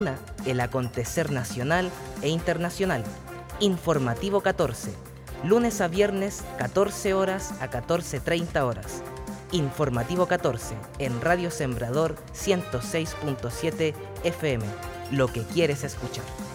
el acontecer nacional e internacional. Informativo 14, lunes a viernes 14 horas a 14:30 horas. Informativo 14 en Radio Sembrador 106.7 FM. Lo que quieres escuchar.